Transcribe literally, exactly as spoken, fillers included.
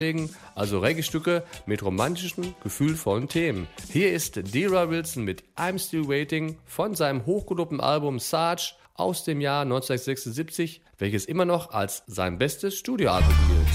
also Reggae-Stücke mit romantischen, gefühlvollen Themen. Hier ist D-Roy Wilson mit I'm Still Waiting von seinem hochgelobten Album Sarge aus dem Jahr neunzehnhundertsechsundsiebzig, welches immer noch als sein bestes Studioalbum gilt.